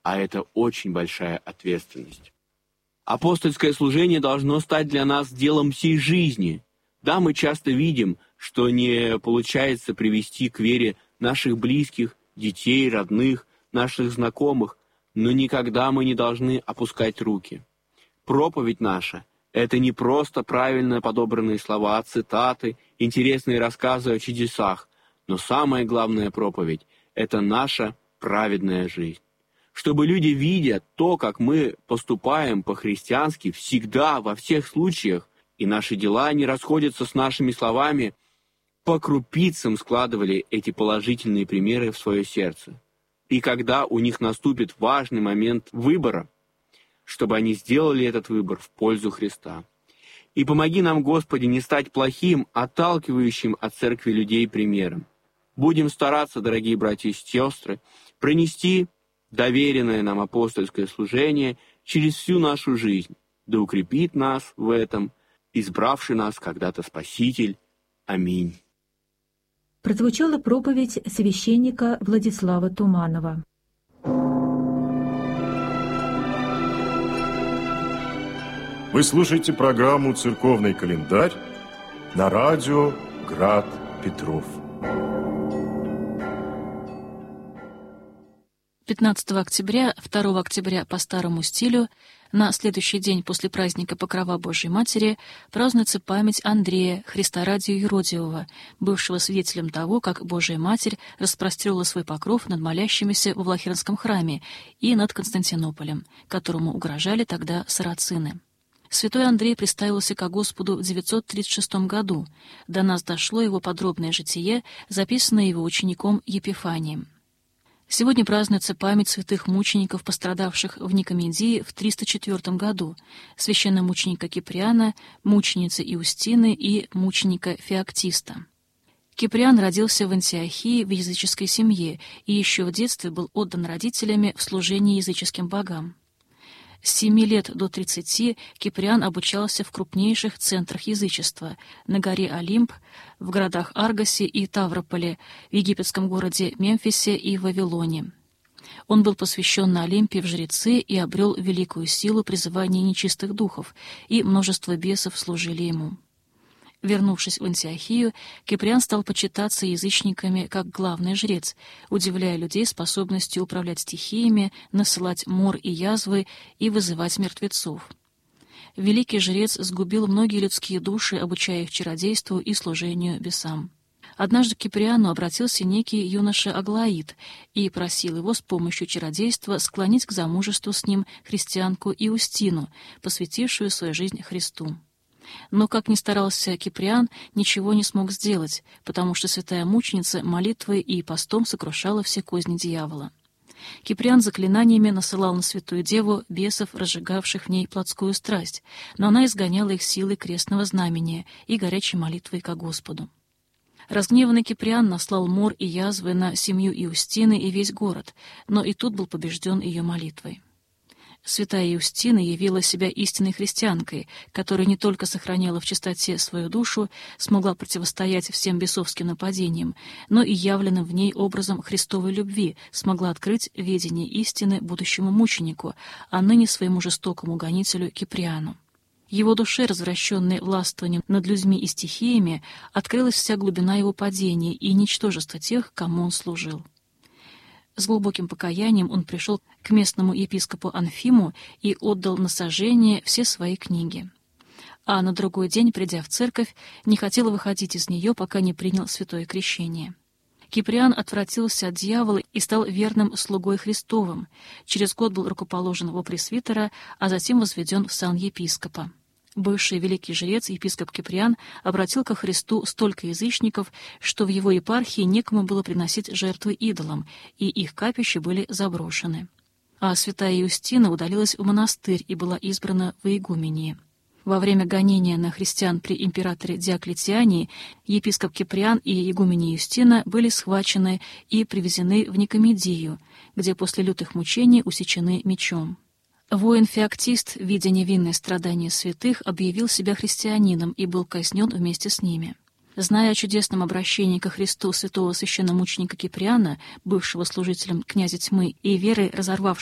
а это очень большая ответственность. Апостольское служение должно стать для нас делом всей жизни. Да, мы часто видим, что не получается привести к вере наших близких, детей, родных, наших знакомых, но никогда мы не должны опускать руки. Проповедь наша — это не просто правильно подобранные слова, цитаты, интересные рассказы о чудесах, но самая главная проповедь — это наша праведная жизнь. Чтобы люди, видя то, как мы поступаем по-христиански всегда, во всех случаях, и наши дела не расходятся с нашими словами, по крупицам складывали эти положительные примеры в свое сердце. И когда у них наступит важный момент выбора, чтобы они сделали этот выбор в пользу Христа. И помоги нам, Господи, не стать плохим, отталкивающим от церкви людей примером. Будем стараться, дорогие братья и сестры, пронести доверенное нам апостольское служение через всю нашу жизнь, да укрепит нас в этом, избравший нас когда-то Спаситель. Аминь. Прозвучала проповедь священника Владислава Туманова. Вы слушаете программу «Церковный календарь» на радио «Град Петров». 15 октября, 2 октября по старому стилю, на следующий день после праздника Покрова Божьей Матери, празднуется память Андрея, Христа ради юродивого, бывшего свидетелем того, как Божья Матерь распростерла свой покров над молящимися во Влахернском храме и над Константинополем, которому угрожали тогда сарацины. Святой Андрей представился ко Господу в 936 году. До нас дошло его подробное житие, записанное его учеником Епифанием. Сегодня празднуется память святых мучеников, пострадавших в Никомедии в 304 году, священномученика Киприана, мученицы Иустины и мученика Феоктиста. Киприан родился в Антиохии в языческой семье и еще в детстве был отдан родителями в служение языческим богам. С 7 лет до 30 Киприан обучался в крупнейших центрах язычества — на горе Олимп, в городах Аргосе и Таврополе, в египетском городе Мемфисе и Вавилоне. Он был посвящен на Олимпе в жрецы и обрел великую силу призывания нечистых духов, и множество бесов служили ему. Вернувшись в Антиохию, Киприан стал почитаться язычниками как главный жрец, удивляя людей способностью управлять стихиями, насылать мор и язвы и вызывать мертвецов. Великий жрец сгубил многие людские души, обучая их чародейству и служению бесам. Однажды к Киприану обратился некий юноша Аглаид и просил его с помощью чародейства склонить к замужеству с ним христианку Иустину, посвятившую свою жизнь Христу. Но, как ни старался Киприан, ничего не смог сделать, потому что святая мученица молитвой и постом сокрушала все козни дьявола. Киприан заклинаниями насылал на святую деву бесов, разжигавших в ней плотскую страсть, но она изгоняла их силой крестного знамения и горячей молитвой ко Господу. Разгневанный Киприан наслал мор и язвы на семью Иустины и весь город, но и тут был побежден ее молитвой. Святая Иустина явила себя истинной христианкой, которая не только сохраняла в чистоте свою душу, смогла противостоять всем бесовским нападениям, но и явленным в ней образом Христовой любви смогла открыть ведение истины будущему мученику, а ныне своему жестокому гонителю Киприану. Его душе, развращенной властвованием над людьми и стихиями, открылась вся глубина его падения и ничтожество тех, кому он служил. С глубоким покаянием он пришел к местному епископу Анфиму и отдал на сожжение все свои книги. А на другой день, придя в церковь, не хотел выходить из нее, пока не принял святое крещение. Киприан отвратился от дьявола и стал верным слугой Христовым. Через год был рукоположен во пресвитера, а затем возведен в сан епископа. Бывший великий жрец, епископ Киприан, обратил ко Христу столько язычников, что в его епархии некому было приносить жертвы идолам, и их капища были заброшены. А святая Иустина удалилась в монастырь и была избрана во игумении. Во время гонения на христиан при императоре Диоклетиане епископ Киприан и игуменья Иустина были схвачены и привезены в Никомедию, где после лютых мучений усечены мечом. Воин Феоктист, видя невинное страдание святых, объявил себя христианином и был казнен вместе с ними. Зная о чудесном обращении ко Христу святого священномученика Киприана, бывшего служителем князя тьмы, и верой разорвавшего